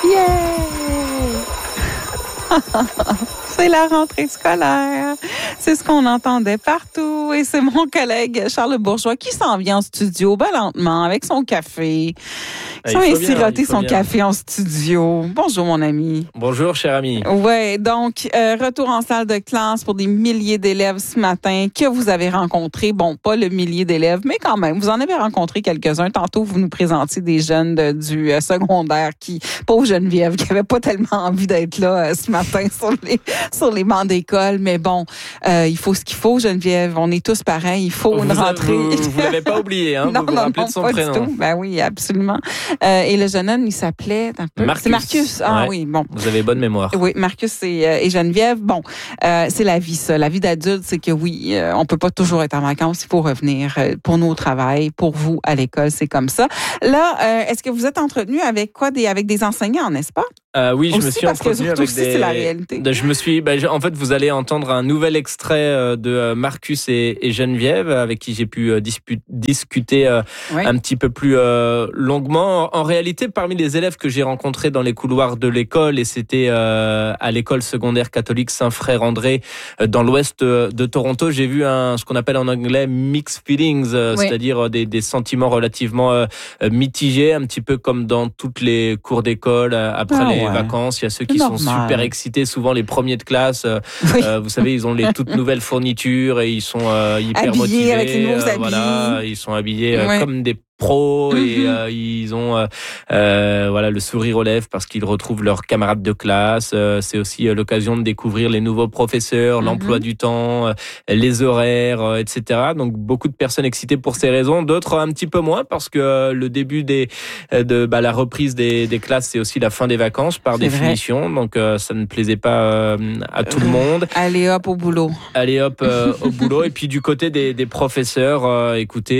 C'est la rentrée scolaire. C'est ce qu'on entendait partout. Et c'est mon collègue Charles Bourgeois qui s'en vient en studio, lentement, avec son café. Il vient siroter son café en studio. Bonjour, mon ami. Bonjour, cher ami. Ouais, donc, retour en salle de classe pour des milliers d'élèves ce matin que vous avez rencontrés. Bon, pas le millier d'élèves, mais quand même, vous en avez rencontré quelques-uns. Tantôt, vous nous présentiez des jeunes du secondaire qui, pauvre Geneviève, qui n'avaient pas tellement envie d'être là ce matin sur les bancs d'école. Mais bon, il faut ce qu'il faut, Geneviève. On est tous pareils. Il faut une rentrée. Vous l'avez pas oublié, hein? Non, vous vous rappelez de son prénom. Du tout. Ben oui, absolument. Et le jeune homme, il s'appelait... Marcus. C'est Marcus. Ah ouais. oui, bon. Vous avez bonne mémoire. Oui, Marcus et Geneviève. Bon, c'est la vie, ça. La vie d'adulte, c'est que oui, on peut pas toujours être en vacances. Il faut revenir pour nous au travail, pour vous à l'école, c'est comme ça. Là, est-ce que vous êtes entretenu avec quoi? Avec des enseignants, n'est-ce pas? Oui, je me suis entretenu avec c'est la réalité. En fait, vous allez entendre un nouvel extrait de Marcus et Geneviève, avec qui j'ai pu discuter un petit peu plus longuement. En réalité, parmi les élèves que j'ai rencontrés dans les couloirs de l'école, et c'était à l'école secondaire catholique Saint-Frère-André dans l'ouest de Toronto, j'ai vu ce qu'on appelle en anglais mixed feelings, c'est-à-dire des sentiments relativement mitigés, un petit peu comme dans toutes les cours d'école après les vacances. Il y a ceux qui sont super excités, souvent les premiers de classe. Vous savez, ils ont les toutes nouvelles fournitures et ils sont hyper habillés motivés. Avec les nouveaux habits. Voilà, ils sont habillés comme des pros et ils ont le sourire aux lèvres parce qu'ils retrouvent leurs camarades de classe. C'est aussi l'occasion de découvrir les nouveaux professeurs, l'emploi du temps, les horaires, etc. Donc beaucoup de personnes excitées pour ces raisons, d'autres un petit peu moins parce que le début la reprise des classes, c'est aussi la fin des vacances par définition. Donc ça ne plaisait pas à tout le monde. Allez hop au boulot. Au boulot. Et puis du côté des professeurs, écoutez,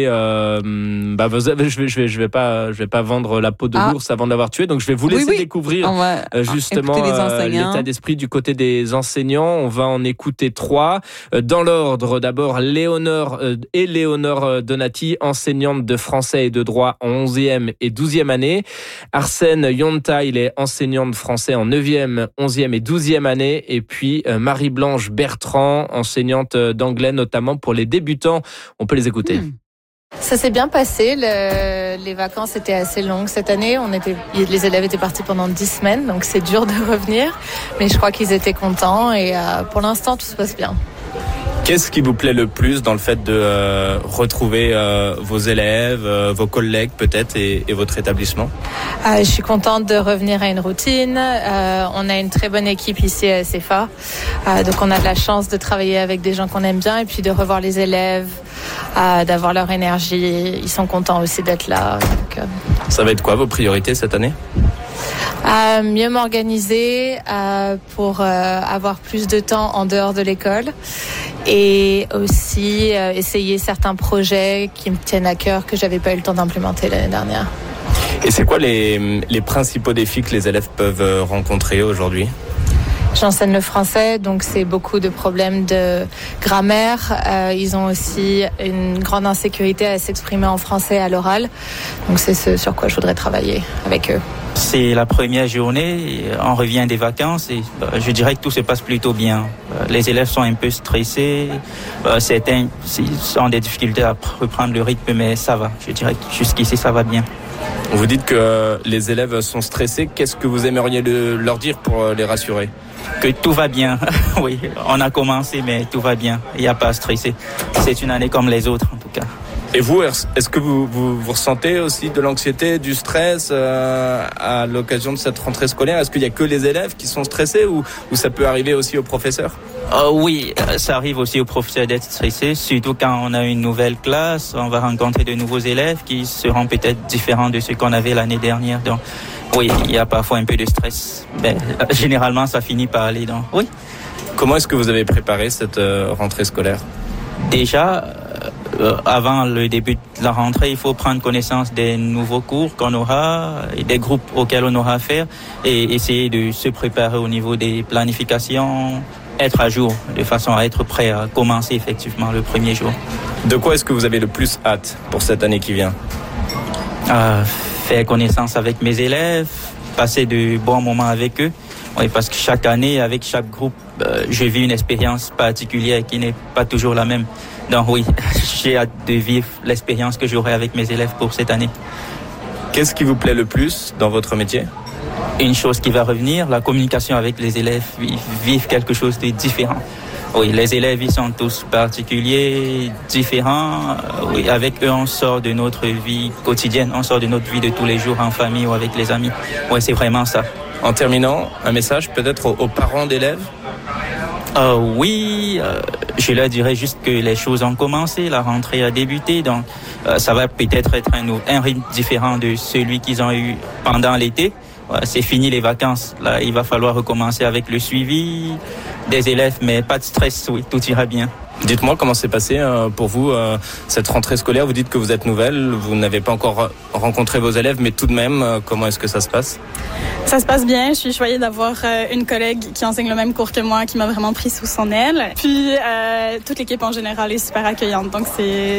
je vais pas vendre la peau de l'ours avant de l'avoir tué, donc je vais vous laisser découvrir justement l'état d'esprit du côté des enseignants. On va en écouter 3 dans l'ordre. D'abord Léonore Donati, enseignante de français et de droit en 11e et 12e année. Arsène Yonta, il est enseignant de français en 9e, 11e et 12e année. Et puis Marie-Blanche Bertrand, enseignante d'anglais notamment pour les débutants. On peut les écouter. Ça s'est bien passé. Les vacances étaient assez longues cette année. Les élèves étaient partis pendant 10 semaines, donc c'est dur de revenir. Mais je crois qu'ils étaient contents et pour l'instant, tout se passe bien. Qu'est-ce qui vous plaît le plus dans le fait de retrouver vos élèves, vos collègues peut-être et votre établissement? Je suis contente de revenir à une routine. On a une très bonne équipe ici à SFA. Donc on a de la chance de travailler avec des gens qu'on aime bien et puis de revoir les élèves, d'avoir leur énergie. Ils sont contents aussi d'être là. Donc, Ça va être quoi vos priorités cette année? Mieux m'organiser pour avoir plus de temps en dehors de l'école et aussi essayer certains projets qui me tiennent à cœur que j'avais pas eu le temps d'implémenter l'année dernière. Et c'est quoi les principaux défis que les élèves peuvent rencontrer aujourd'hui? J'enseigne le français, donc c'est beaucoup de problèmes de grammaire. Ils ont aussi une grande insécurité à s'exprimer en français à l'oral. Donc c'est ce sur quoi je voudrais travailler avec eux. C'est la première journée, on revient des vacances et je dirais que tout se passe plutôt bien. Les élèves sont un peu stressés, certains ont des difficultés à reprendre le rythme, mais ça va. Je dirais que jusqu'ici ça va bien. Vous dites que les élèves sont stressés. Qu'est-ce que vous aimeriez leur dire pour les rassurer? Que tout va bien. Oui, on a commencé, mais tout va bien. Il n'y a pas à stresser. C'est une année comme les autres, en tout cas. Et vous, est-ce que vous ressentez aussi de l'anxiété, du stress à l'occasion de cette rentrée scolaire? Est-ce qu'il n'y a que les élèves qui sont stressés ou ça peut arriver aussi aux professeurs? Oui, ça arrive aussi aux professeurs d'être stressés, surtout quand on a une nouvelle classe, on va rencontrer de nouveaux élèves qui seront peut-être différents de ceux qu'on avait l'année dernière. Donc, oui, il y a parfois un peu de stress. Généralement, ça finit par aller. Donc, oui. Comment est-ce que vous avez préparé cette rentrée scolaire? Déjà, avant le début de la rentrée, il faut prendre connaissance des nouveaux cours qu'on aura, et des groupes auxquels on aura affaire et essayer de se préparer au niveau des planifications, être à jour de façon à être prêt à commencer effectivement le premier jour. De quoi est-ce que vous avez le plus hâte pour cette année qui vient? Faire connaissance avec mes élèves, passer de bons moments avec eux. Oui, parce que chaque année, avec chaque groupe, je vis une expérience particulière qui n'est pas toujours la même. Donc oui, j'ai hâte de vivre l'expérience que j'aurai avec mes élèves pour cette année. Qu'est-ce qui vous plaît le plus dans votre métier? Une chose qui va revenir, la communication avec les élèves, vivre quelque chose de différent. Oui, les élèves, ils sont tous particuliers, différents. Oui, avec eux, on sort de notre vie quotidienne, on sort de notre vie de tous les jours en famille ou avec les amis. Oui, c'est vraiment ça. En terminant, un message peut-être aux parents d'élèves? Oui, je leur dirais juste que les choses ont commencé, la rentrée a débuté, donc ça va peut-être être un rythme différent de celui qu'ils ont eu pendant l'été. C'est fini les vacances, là il va falloir recommencer avec le suivi des élèves, mais pas de stress, oui, tout ira bien. Dites-moi comment s'est passé pour vous cette rentrée scolaire. Vous dites que vous êtes nouvelle, vous n'avez pas encore rencontré vos élèves, mais tout de même, comment est-ce que ça se passe? Ça se passe bien. Je suis choyée d'avoir une collègue qui enseigne le même cours que moi, qui m'a vraiment pris sous son aile. Puis toute l'équipe en général est super accueillante, donc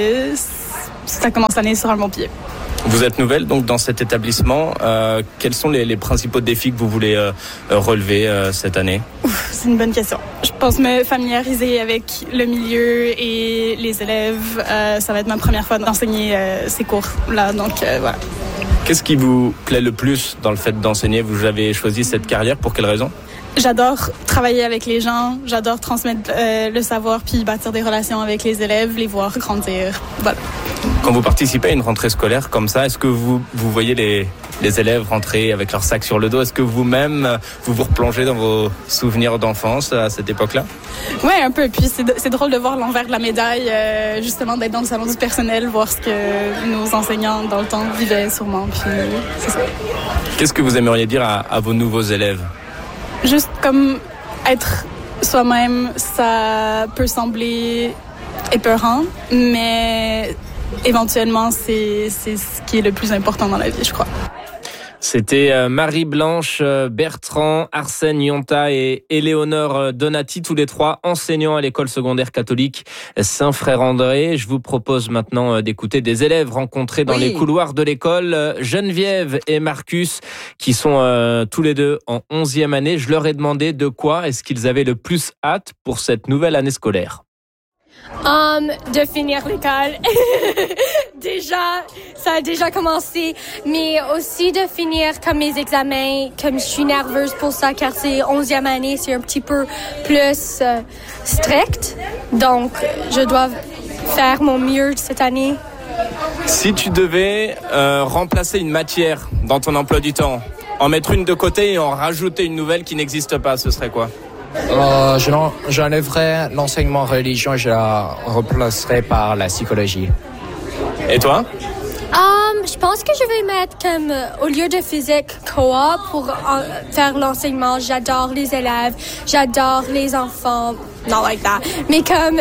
ça commence l'année sur un bon pied. Vous êtes nouvelle donc dans cet établissement. Quels sont les principaux défis que vous voulez relever cette année? C'est une bonne question. Je pense me familiariser avec le milieu et les élèves. Ça va être ma première fois d'enseigner ces cours-là, donc voilà. Qu'est-ce qui vous plaît le plus dans le fait d'enseigner? Vous avez choisi cette carrière pour quelle raison? J'adore travailler avec les gens, j'adore transmettre le savoir puis bâtir des relations avec les élèves, les voir grandir. Voilà. Quand vous participez à une rentrée scolaire comme ça, est-ce que vous voyez les élèves rentrer avec leur sac sur le dos? Est-ce que vous-même, vous replongez dans vos souvenirs d'enfance à cette époque-là? Oui, un peu. Puis c'est drôle de voir l'envers de la médaille, justement d'être dans le salon du personnel, voir ce que nos enseignants dans le temps vivaient sûrement. Puis c'est ça. Qu'est-ce que vous aimeriez dire à vos nouveaux élèves? Juste comme être soi-même, ça peut sembler épeurant, mais éventuellement, c'est ce qui est le plus important dans la vie, je crois. C'était Marie-Blanche Bertrand, Arsène Yonta et Éléonore Donati, tous les trois enseignants à l'école secondaire catholique Saint-Frère-André. Je vous propose maintenant d'écouter des élèves rencontrés dans les couloirs de l'école, Geneviève et Marcus, qui sont tous les deux en 11e année. Je leur ai demandé de quoi est-ce qu'ils avaient le plus hâte pour cette nouvelle année scolaire. De finir l'école. Ça a déjà commencé, mais aussi de finir comme mes examens, comme je suis nerveuse pour ça, car c'est 11e année, c'est un petit peu plus strict. Donc, je dois faire mon mieux cette année. Si tu devais remplacer une matière dans ton emploi du temps, en mettre une de côté et en rajouter une nouvelle qui n'existe pas, ce serait quoi? J'enlèverais l'enseignement religion et je la replacerais par la psychologie. Et toi? Je pense que je vais mettre comme au lieu de physique coop pour faire l'enseignement. J'adore les élèves, j'adore les enfants, not like that. Mais comme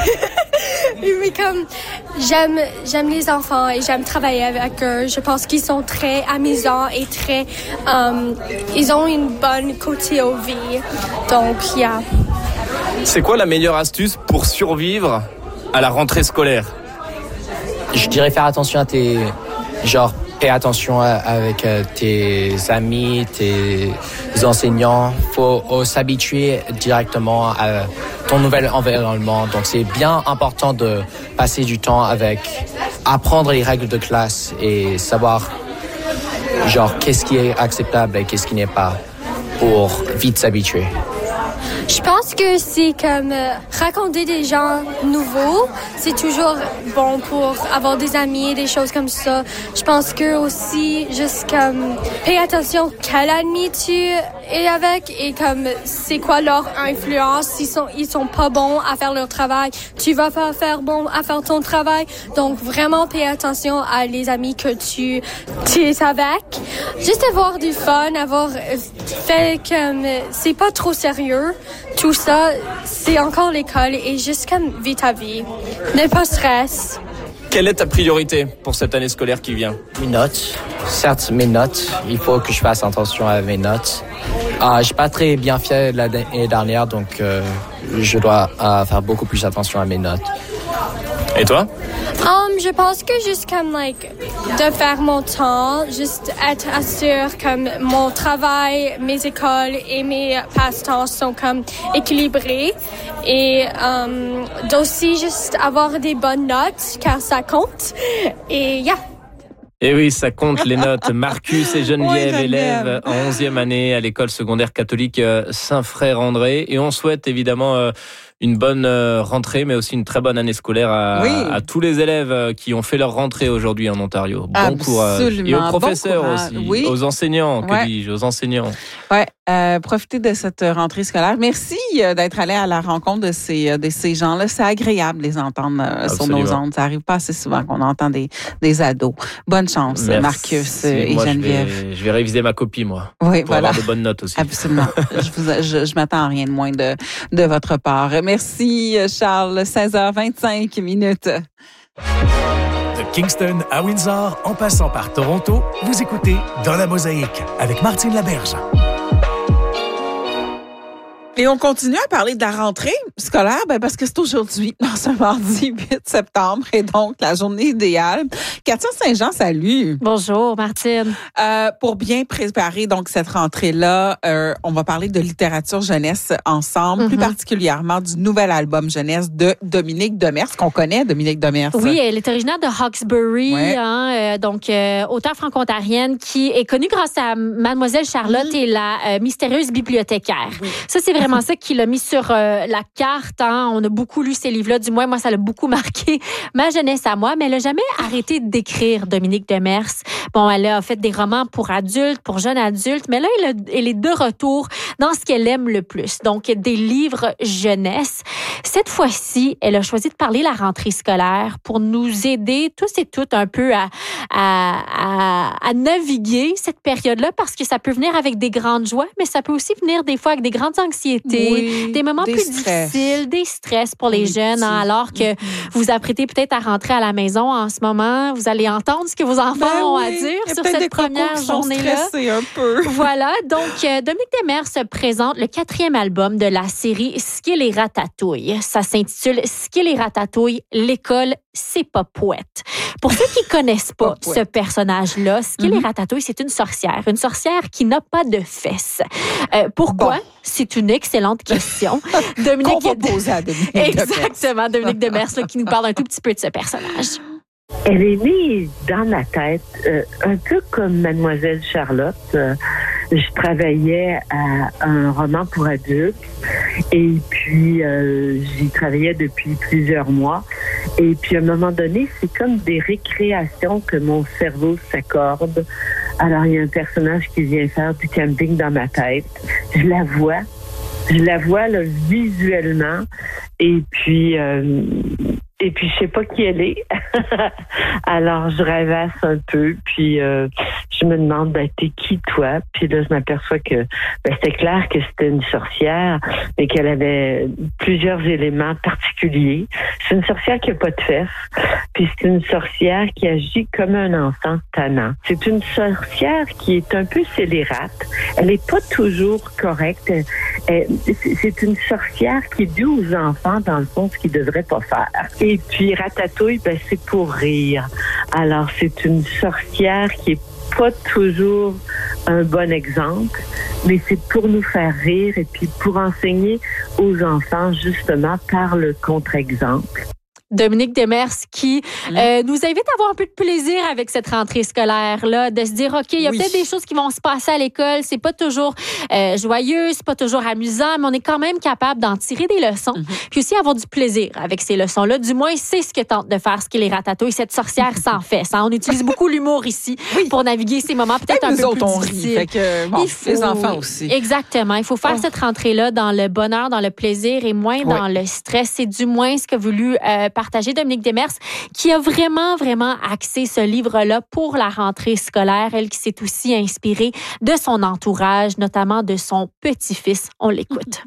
j'aime les enfants et j'aime travailler avec eux. Je pense qu'ils sont très amusants et très ils ont une bonne côté aux vies. Donc yeah. C'est quoi la meilleure astuce pour survivre à la rentrée scolaire? Je dirais faire attention à fais attention avec tes amis, tes enseignants. Faut s'habituer directement à ton nouvel environnement. Donc c'est bien important de passer du temps apprendre les règles de classe et savoir qu'est-ce qui est acceptable et qu'est-ce qui n'est pas pour vite s'habituer. Je pense que c'est comme raconter des gens nouveaux. C'est toujours bon pour avoir des amis et des choses comme ça. Je pense que aussi, juste comme, paye attention quel ami tu es avec et comme, c'est quoi leur influence. Ils sont pas bons à faire leur travail. Tu vas pas faire bon à faire ton travail. Donc, vraiment, paye attention à les amis que tu es avec. Juste avoir du fun, avoir fait comme, c'est pas trop sérieux. Tout ça, c'est encore l'école et juste comme vis ta vie. N'aie pas stress. Quelle est ta priorité pour cette année scolaire qui vient? Mes notes. Certes, mes notes. Il faut que je fasse attention à mes notes. J'ai pas très bien fait l'année dernière, donc je dois faire beaucoup plus attention à mes notes. Et toi? Je pense que juste comme de faire mon temps, juste être assuré comme mon travail, mes écoles et mes passe-temps sont comme équilibrés et d'aussi juste avoir des bonnes notes car ça compte et Et oui, ça compte les notes. Marcus et Geneviève, élèves en 11e année à l'école secondaire catholique Saint-Frère-André. Et on souhaite évidemment une bonne rentrée, mais aussi une très bonne année scolaire à tous les élèves qui ont fait leur rentrée aujourd'hui en Ontario. Bon courage. Et aux professeurs aussi, aux enseignants, que dis-je, aux enseignants. Ouais, profitez de cette rentrée scolaire. Merci d'être allé à la rencontre de ces gens-là. C'est agréable de les entendre sur nos ondes. Ça arrive pas assez souvent qu'on entend des ados. Bonne chance, merci. Marcus et Geneviève. Je vais réviser ma copie, moi. Oui, pour avoir de bonnes notes aussi. Absolument. je m'attends à rien de moins de votre part. Merci, Charles. 16h25 minutes. De Kingston à Windsor, en passant par Toronto, vous écoutez Dans la Mosaïque avec Martine Laberge. Et on continue à parler de la rentrée scolaire, parce que c'est aujourd'hui, ce mardi 8 septembre, et donc la journée idéale. Katia Saint-Jean, salut. Bonjour, Martine. Pour bien préparer donc cette rentrée-là, on va parler de littérature jeunesse ensemble, plus particulièrement du nouvel album jeunesse de Dominique Demers, qu'on connaît, Dominique Demers. Oui, elle est originaire de Hawkesbury, donc auteure franco-ontarienne qui est connue grâce à Mademoiselle Charlotte et la mystérieuse bibliothécaire. Oui. Ça, c'est vraiment ça qui l'a mis sur la carte. On a beaucoup lu ces livres-là. Du moins, moi, ça l'a beaucoup marqué ma jeunesse à moi. Mais elle n'a jamais arrêté d'écrire, Dominique Demers. Bon, elle a fait des romans pour adultes, pour jeunes adultes. Mais là, elle est de retour dans ce qu'elle aime le plus. Donc, des livres jeunesse. Cette fois-ci, elle a choisi de parler la rentrée scolaire pour nous aider tous et toutes un peu à naviguer cette période-là parce que ça peut venir avec des grandes joies, mais ça peut aussi venir des fois avec des grandes anxiétés. Des moments plus difficiles, des stress pour les jeunes, alors que vous apprêtez peut-être à rentrer à la maison en ce moment. Vous allez entendre ce que vos enfants ont à dire sur cette première journée-là. Un peu. Voilà, donc Dominique Demers se présente le 4e album de la série Skill et Ratatouille. Ça s'intitule Skill et Ratatouille, l'école, c'est pas poète. Pour ceux qui connaissent pas ce personnage-là, Skill et Ratatouille, c'est une sorcière qui n'a pas de fesses. Pourquoi? C'est une excellente question. Dominique, qu'on va poser à Dominique. Exactement, Dominique Demers qui nous parle un tout petit peu de ce personnage. Elle est née dans ma tête, un peu comme Mademoiselle Charlotte. Je travaillais à un roman pour adultes et puis j'y travaillais depuis plusieurs mois. Et puis à un moment donné, c'est comme des récréations que mon cerveau s'accorde. Alors il y a un personnage qui vient faire du camping dans ma tête. Je la vois là, visuellement et puis je sais pas qui elle est. Alors je rêvasse un peu, puis je me demande t'es qui toi? Puis là je m'aperçois que c'est clair que c'était une sorcière, mais qu'elle avait plusieurs éléments particuliers. C'est une sorcière qui a pas de fesses, puis c'est une sorcière qui agit comme un enfant tannant. C'est une sorcière qui est un peu scélérate. Elle est pas toujours correcte. C'est une sorcière qui dit aux enfants dans le fond ce qu'ils devraient pas faire. Et puis Ratatouille, c'est pour rire. Alors c'est une sorcière qui est pas toujours un bon exemple, mais c'est pour nous faire rire et puis pour enseigner aux enfants justement par le contre-exemple. Dominique Demers qui nous invite à avoir un peu de plaisir avec cette rentrée scolaire-là, de se dire, OK, il y a peut-être des choses qui vont se passer à l'école, c'est pas toujours joyeux, c'est pas toujours amusant, mais on est quand même capable d'en tirer des leçons, puis aussi avoir du plaisir avec ces leçons-là. Du moins, c'est ce que tente de faire Skill et Ratatouille, cette sorcière sans fesses. On utilise beaucoup l'humour ici pour naviguer ces moments peut-être un peu plus difficiles. Fait que, les enfants aussi. Exactement. Il faut faire cette rentrée-là dans le bonheur, dans le plaisir et moins dans le stress. C'est du moins ce qu'a voulu partager Dominique Demers, qui a vraiment, vraiment axé ce livre-là pour la rentrée scolaire. Elle qui s'est aussi inspirée de son entourage, notamment de son petit-fils. On l'écoute.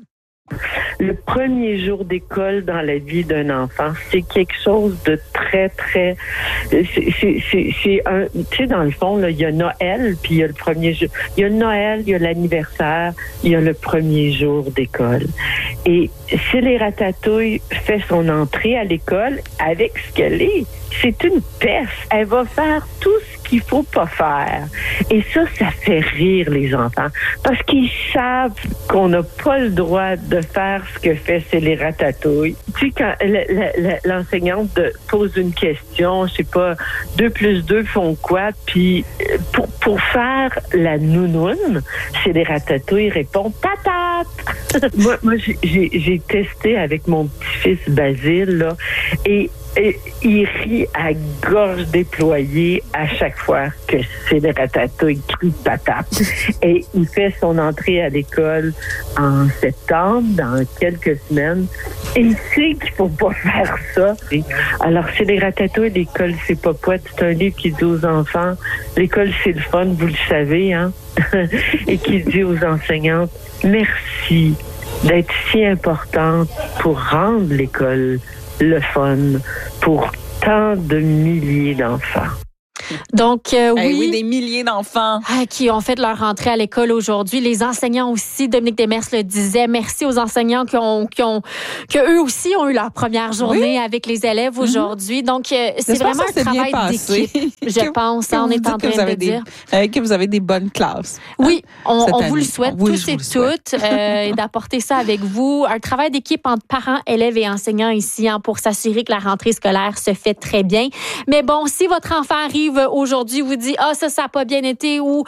Le premier jour d'école dans la vie d'un enfant, c'est quelque chose de très, très... C'est un... Tu sais, dans le fond, là, il y a Noël, puis il y a le premier jour. Il y a Noël, il y a l'anniversaire, il y a le premier jour d'école. Et si les Ratatouilles fait son entrée à l'école avec ce qu'elle est, c'est une peste. Elle va faire tout ce qu'il faut pas faire. Et ça fait rire les enfants. Parce qu'ils savent qu'on n'a pas le droit de faire ce que fait c'est les Ratatouilles. Tu sais, quand l'enseignante pose une question, je sais pas, 2 + 2 font quoi? Puis pour faire la nounoune, c'est les Ratatouilles répond patate. moi j'ai testé avec mon petit-fils Basile, là, et il rit à gorge déployée à chaque fois que c'est les Ratatouilles crie patate. Et il fait son entrée à l'école en septembre, dans quelques semaines. Et il sait qu'il faut pas faire ça. Alors, c'est les Ratatouilles, l'école, c'est pas poète. C'est un livre qui dit aux enfants, l'école, c'est le fun, vous le savez, hein? Et qui dit aux enseignantes, merci d'être si importante pour rendre l'école le fun pour tant de milliers d'enfants. Donc, oui, des milliers d'enfants qui ont fait leur rentrée à l'école aujourd'hui. Les enseignants aussi, Dominique Demers le disait. Merci aux enseignants que eux aussi ont eu leur première journée avec les élèves aujourd'hui. Donc, c'est vraiment un travail d'équipe, je pense. On est en train de dire. Que vous avez des bonnes classes. Oui, on vous le souhaite tous et toutes et d'apporter ça avec vous. Un travail d'équipe entre parents, élèves et enseignants ici pour s'assurer que la rentrée scolaire se fait très bien. Mais bon, si votre enfant arrive aujourd'hui, vous dit ça n'a pas bien été ou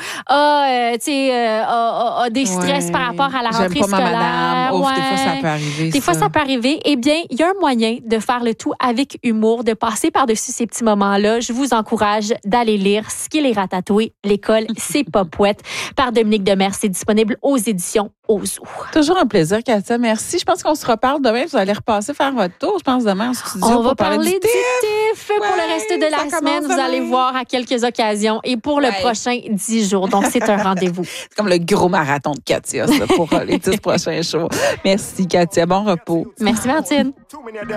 des stress par rapport à la rentrée scolaire. Des fois, ça peut arriver. Des fois, ça peut arriver. Eh bien, il y a un moyen de faire le tout avec humour, de passer par-dessus ces petits moments-là. Je vous encourage d'aller lire Ce qui est les Ratatouilles, l'école, c'est pas poète, par Dominique Demers. C'est disponible aux éditions Ozo. Toujours un plaisir, Katia. Merci. Je pense qu'on se reparle demain. Vous allez repasser faire votre tour, je pense, demain en studio. On va parler du TIF pour le reste de la semaine. Vous allez voir à quelques occasions et pour le prochain 10 jours. Donc, c'est un rendez-vous. C'est comme le gros marathon de Katia, ça, pour les 10 prochains jours. Merci, Katia. Bon repos. Merci, Martine.